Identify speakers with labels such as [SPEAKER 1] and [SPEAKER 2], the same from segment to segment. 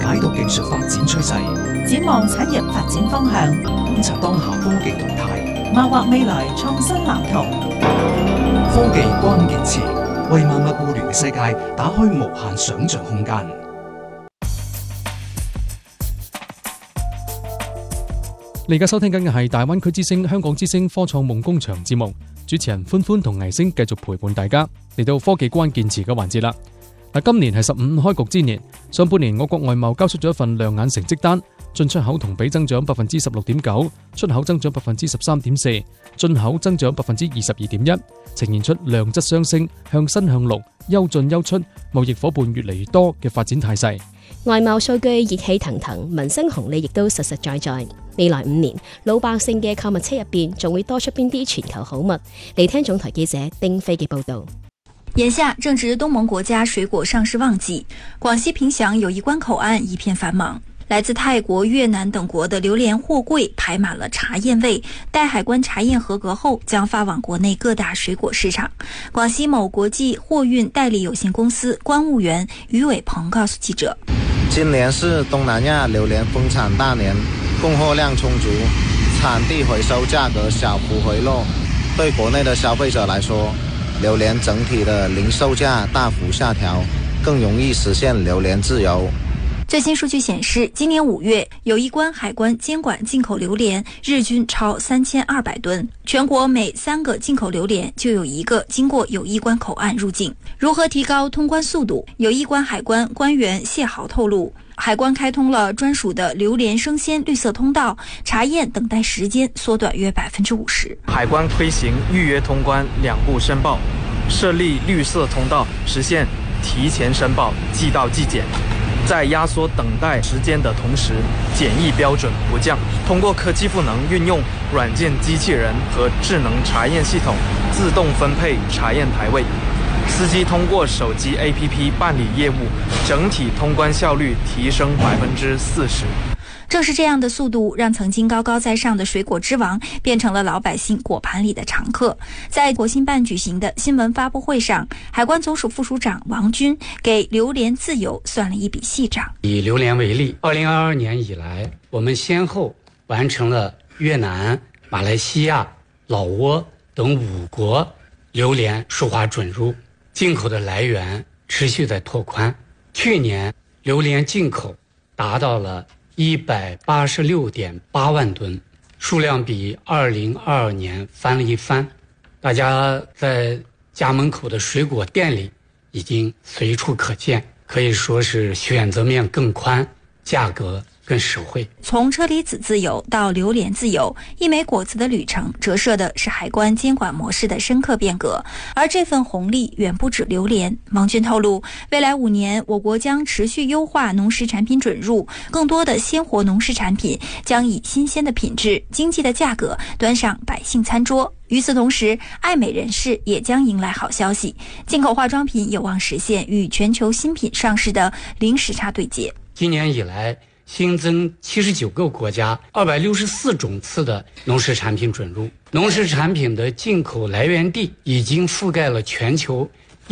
[SPEAKER 1] 解讀技術發展趨勢，
[SPEAKER 2] 展望產業發展方向，
[SPEAKER 1] 觀察當下科技動態，
[SPEAKER 2] 謀劃未來創新藍圖。
[SPEAKER 1] 科技關鍵詞，為萬物互聯嘅世界打開無限想像空間。
[SPEAKER 3] 你而家收聽緊嘅係大灣區之聲、香港之聲科創夢工場節目，主持人歡歡同倪星繼續陪伴大家嚟到科技關鍵詞嘅環節啦。今年係15開局之年，上半年我國外貿交出咗一份亮眼成績單，進出口同比增長 16.9%， 出口增長 13.4%， 進口增長 22.1%， 呈現出量質相升、向新向綠、優進優出、貿易夥伴越嚟越多嘅發展態勢。
[SPEAKER 4] 外貿數據熱氣騰騰，民生紅利亦都實實在在。未來5年，老百姓嘅購物車入邊仲會多出邊啲全球好物？嚟聽總台記者丁飛嘅報道。
[SPEAKER 5] 眼下正值东盟国家水果上市旺季，广西凭祥友谊关口岸一片繁忙，来自泰国、越南等国的榴莲货柜排满了查验位，待海关查验合格后将发往国内各大水果市场。广西某国际货运代理有限公司关务员于伟鹏告诉记者，
[SPEAKER 6] 今年是东南亚榴莲丰产大年，供货量充足，产地回收价格小幅回落，对国内的消费者来说，榴莲整体的零售价大幅下调，更容易实现榴莲自由。
[SPEAKER 5] 最新数据显示，今年5月，友谊关海关监管进口榴莲日均超3200吨，全国每3个进口榴莲就有1个经过友谊关口岸入境。如何提高通关速度？友谊关海关官员谢豪透露，海关开通了专属的榴莲生鲜绿色通道，查验等待时间缩短约50%。
[SPEAKER 7] 海关推行预约通关2步申报，设立绿色通道，实现提前申报、即到即检。在压缩等待时间的同时，检疫标准不降。通过科技赋能运用软件机器人和智能查验系统，自动分配查验台位。司机通过手机 APP 办理业务，整体通关效率提升40%。
[SPEAKER 5] 正是这样的速度，让曾经高高在上的水果之王变成了老百姓果盘里的常客。在国新办举行的新闻发布会上，海关总署副署长王军给榴莲自由算了一笔细账。
[SPEAKER 8] 以榴莲为例，2022年以来，我们先后完成了越南、马来西亚、老挝等5国榴莲数化准入，进口的来源持续在拓宽。去年榴莲进口达到了186.8万吨，数量比2022年翻了一番。大家在家门口的水果店里已经随处可见，可以说是选择面更宽，价格更实惠。
[SPEAKER 5] 从车厘子自由到榴莲自由，一枚果子的旅程折射的是海关监管模式的深刻变革。而这份红利远不止榴莲。王军透露，未来5年，我国将持续优化农食产品准入，更多的鲜活农食产品将以新鲜的品质、经济的价格端上百姓餐桌。与此同时，爱美人士也将迎来好消息，进口化妆品有望实现与全球新品上市的零时差对接。
[SPEAKER 8] 今年以来，新增79个国家264种次的农食产品准入，农食产品的进口来源地已经覆盖了全球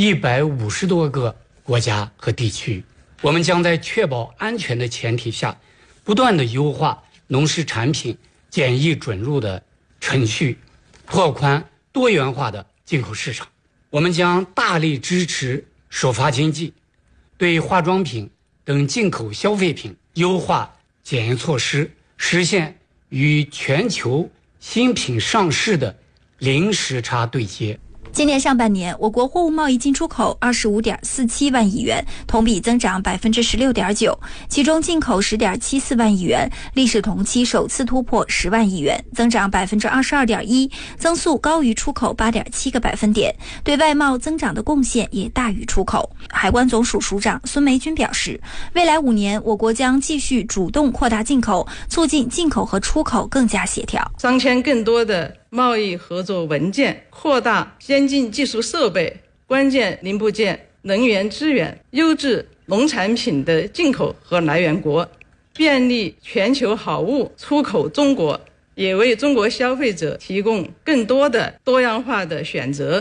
[SPEAKER 8] 150多个国家和地区。我们将在确保安全的前提下，不断地优化农食产品检疫准入的程序，拓宽多元化的进口市场。我们将大力支持首发经济，对化妆品等进口消费品优化检验措施，实现与全球新品上市的零时差对接。
[SPEAKER 5] 今年上半年，我国货物贸易进出口25.47万亿元，同比增长16.9%，其中进口10.74万亿元，历史同期首次突破10万亿元，增长22.1%，增速高于出口8.7个百分点，对外贸增长的贡献也大于出口。海关总署署长孙梅军表示，未来5年，我国将继续主动扩大进口，促进进口和出口更加协调，
[SPEAKER 9] 商签更多的贸易合作文件，扩大先进技术设备、关键零部件、能源资源、优质农产品的进口和来源国，便利全球好物出口中国，也为中国消费者提供更多的多样化的选择。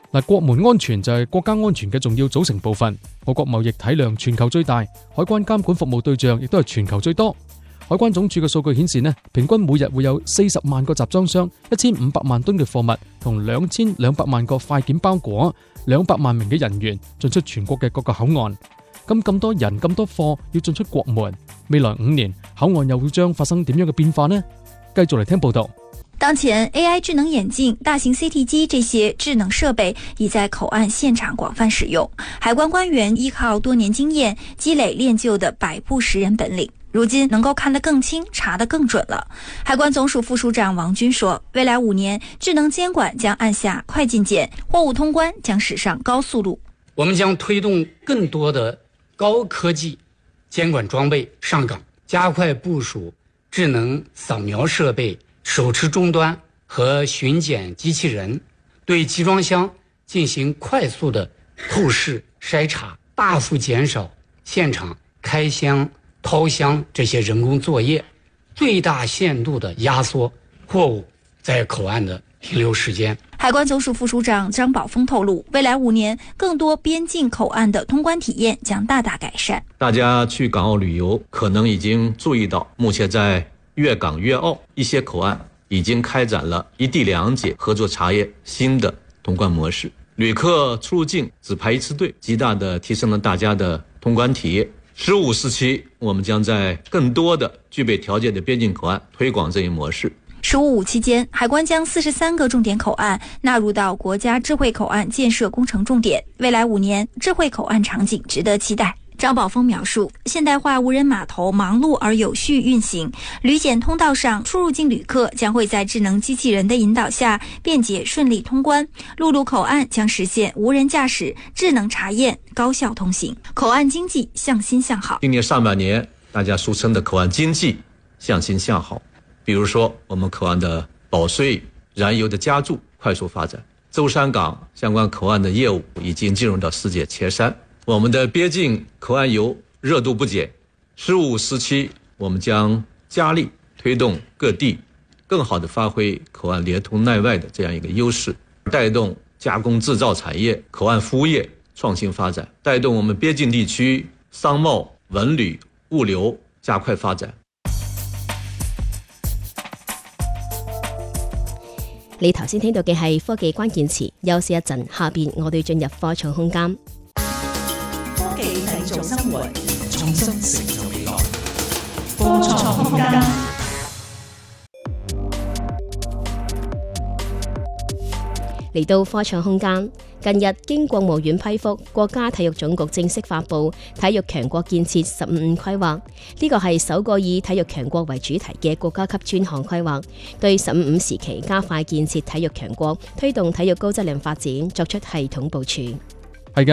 [SPEAKER 3] 嗱，國門安全就係國家安全嘅重要組成部分。我國貿易體量全球最大，海關監管服務對象亦都係全球最多。海關總署嘅數據顯示呢，平均每日會有40萬個集裝箱、1500萬噸嘅貨物同2200萬個快件包裹、200萬名嘅人員進出全國嘅各個口岸。咁多人咁多貨要進出國門，未來5年口岸又會將發生點樣嘅變化呢？繼續嚟聽報道。
[SPEAKER 5] 當前 AI 智能眼鏡、大型 CT 機這些智能設備已在口岸現場廣泛使用。海關官員依靠多年經驗，積累練就的百步識人本領，如今能夠看得更清，查得更準了。海關總署副署長王軍說，未來5年智能監管將按下快進鍵，貨物通關將駛上高速路。
[SPEAKER 8] 我們將推動更多的高科技監管裝備上崗，加快部署智能掃描設備、手持終端和巡檢機器人，對集裝箱進行快速的透視篩查，大幅減少現場開箱、掏箱這些人工作業，最大限度的壓縮貨物在口岸的停留時間。
[SPEAKER 5] 海關總署副署長張寶峰透露，未來5年，更多邊境口岸的通關體驗將大大改善。
[SPEAKER 10] 大家去港澳旅遊，可能已經注意到，目前在粵港粵澳一些口岸已經開展了一地兩檢合作查驗新的通關模式，旅客出入境只排一次隊，極大的提升了大家的通關體驗。15、17，我們將在更多的具備條件的邊境口岸推廣這一模式。
[SPEAKER 5] 15、5期間，海關將43個重點口岸納入到國家智慧口岸建設工程重點。未來5年，智慧口岸場景值得期待。張寶峰描述，現代化無人碼頭忙碌而有序運行，旅檢通道上出入境旅客將會在智能機器人的引導下便捷順利通關，陸路口岸將實現無人駕駛、智能查驗、高效通行，口岸經濟向新向好。
[SPEAKER 10] 今年上半年，大家俗稱的口岸經濟向新向好，比如說我們口岸的保稅、燃油的加注快速發展，舟山港相關口岸的業務已經進入到世界前3。我們的邊境口岸遊熱度不減，15、17，我們將加力推動各地更好地發揮口岸連通內外的這樣一個優勢，帶動加工製造產業、口岸服務業創新發展，帶動我們邊境地區商貿、文旅、物流加快發展。
[SPEAKER 4] 你頭先聽到嘅係科技關鍵詞，休息一陣，下邊我哋進入科創空間。
[SPEAKER 2] 科技製造生活，
[SPEAKER 1] 創新成就未來。
[SPEAKER 2] 科創空間。
[SPEAKER 4] 嚟到科創空間，近日經國務院批覆，國家體育總局正式發布體育強國建設15規劃。呢個係首個以體育強國為主題嘅國家級專項規劃，對15時期加快建設體育強國、推動體育高質量發展作出系統部署。